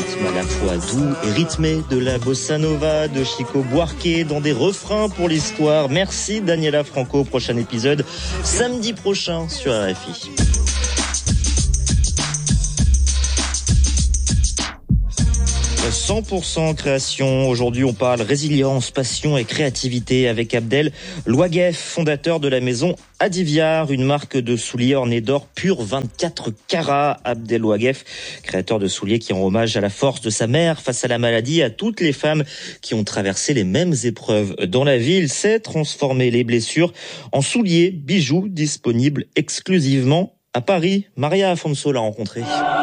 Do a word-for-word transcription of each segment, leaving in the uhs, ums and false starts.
rythme à la fois doux et rythmé de la bossa nova de Chico Buarque dans des refrains pour l'histoire. Merci Daniela Franco. Prochain épisode samedi prochain sur R F I. cent pour cent création. Aujourd'hui, on parle résilience, passion et créativité avec Abdel Louaguef, fondateur de la maison Adiviar, une marque de souliers ornés d'or pur vingt-quatre carats. Abdel Louaguef, créateur de souliers qui rend hommage à la force de sa mère face à la maladie, à toutes les femmes qui ont traversé les mêmes épreuves dans la vie. Il sait transformer les blessures en souliers, bijoux disponibles exclusivement à Paris. Maria Afonso l'a rencontré.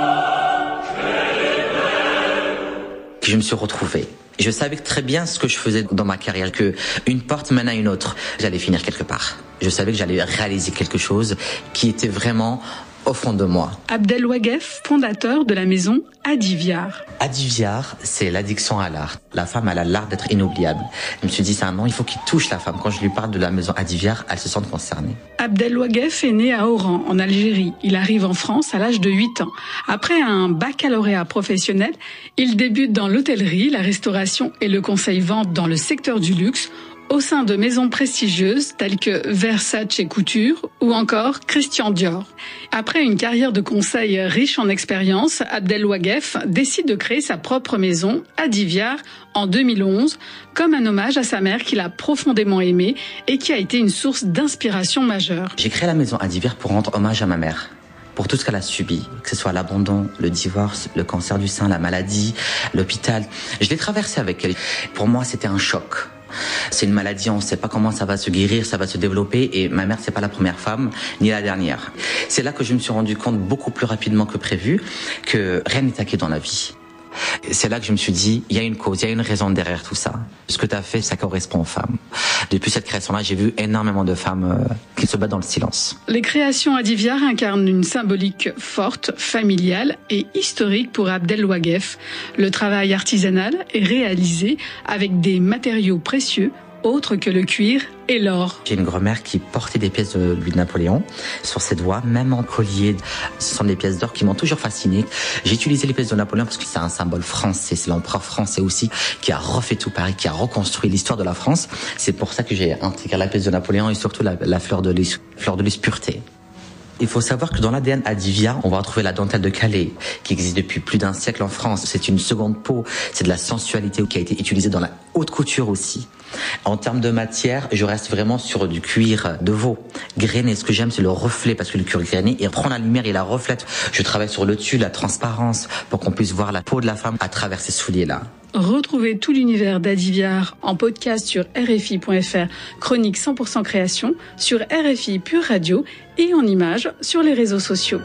Je me suis retrouvé. Je savais très bien ce que je faisais dans ma carrière, que une porte mène à une autre. J'allais finir quelque part. Je savais que j'allais réaliser quelque chose qui était vraiment au fond de moi. Abdel Louaguef, fondateur de la maison Adiviar. Adiviar, c'est l'addiction à l'art. La femme, elle a l'art d'être inoubliable. Je me suis dit, c'est un nom, il faut qu'il touche la femme. Quand je lui parle de la maison Adiviar, elle se sent concernée. Abdel Louaguef est né à Oran, en Algérie. Il arrive en France à l'âge de huit ans. Après un baccalauréat professionnel, il débute dans l'hôtellerie, la restauration et le conseil-vente dans le secteur du luxe, au sein de maisons prestigieuses telles que Versace et Couture ou encore Christian Dior. Après une carrière de conseil riche en expérience, Abdel Louaguef décide de créer sa propre maison, Adiviar, en deux mille onze, comme un hommage à sa mère qu'il a profondément aimée et qui a été une source d'inspiration majeure. J'ai créé la maison Adiviar pour rendre hommage à ma mère, pour tout ce qu'elle a subi, que ce soit l'abandon, le divorce, le cancer du sein, la maladie, l'hôpital. Je l'ai traversé avec elle. Pour moi, c'était un choc. C'est une maladie, on ne sait pas comment ça va se guérir, ça va se développer, et ma mère, c'est pas la première femme, ni la dernière. C'est là que je me suis rendu compte beaucoup plus rapidement que prévu que rien n'est acquis dans la vie. C'est là que je me suis dit, il y a une cause, il y a une raison derrière tout ça. Ce que tu as fait, ça correspond aux femmes. Depuis cette création-là, j'ai vu énormément de femmes euh, qui se battent dans le silence. Les créations Adiviar incarnent une symbolique forte, familiale et historique pour Abdel Louaguef. Le travail artisanal est réalisé avec des matériaux précieux, autres que le cuir et l'or. J'ai une grand-mère qui portait des pièces de Louis de Napoléon sur ses doigts, même en collier. Ce sont des pièces d'or qui m'ont toujours fasciné. J'ai utilisé les pièces de Napoléon parce que c'est un symbole français. C'est l'empereur français aussi qui a refait tout Paris, qui a reconstruit l'histoire de la France. C'est pour ça que j'ai intégré la pièce de Napoléon et surtout la, la fleur de lys, fleur de lys pureté. Il faut savoir que dans l'A D N Adiviar, on va retrouver la dentelle de Calais, qui existe depuis plus d'un siècle en France. C'est une seconde peau, c'est de la sensualité qui a été utilisée dans la haute couture aussi. En termes de matière, je reste vraiment sur du cuir de veau, grainé. Ce que j'aime, c'est le reflet, parce que le cuir grainé, il prend la lumière et la reflète. Je travaille sur le dessus, la transparence, pour qu'on puisse voir la peau de la femme à travers ces souliers-là. Retrouvez tout l'univers d'Adiviar en podcast sur R F I point F R, chronique cent pour cent création, sur R F I Pure Radio et en images sur les réseaux sociaux.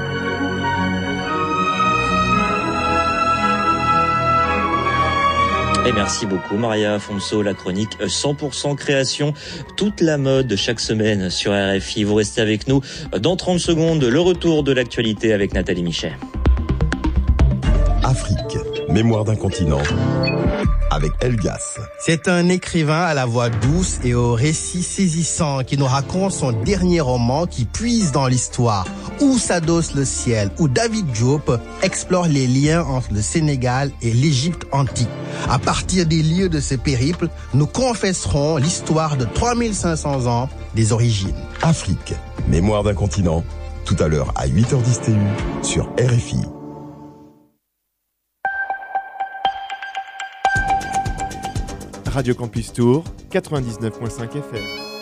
Et merci beaucoup Maria Afonso, la chronique cent pour cent création, toute la mode chaque semaine sur R F I. Vous restez avec nous dans trente secondes, le retour de l'actualité avec Nathalie Michet. Afrique, mémoire d'un continent, avec Elgas. C'est un écrivain à la voix douce et au récit saisissant qui nous raconte son dernier roman qui puise dans l'histoire, où s'adosse le ciel, où David Diop explore les liens entre le Sénégal et l'Égypte antique. À partir des lieux de ce périple, nous confesserons l'histoire de trois mille cinq cents ans des origines. Afrique, mémoire d'un continent, tout à l'heure à huit heures dix T U sur R F I. Radio Campus Tour, quatre-vingt-dix-neuf virgule cinq F M.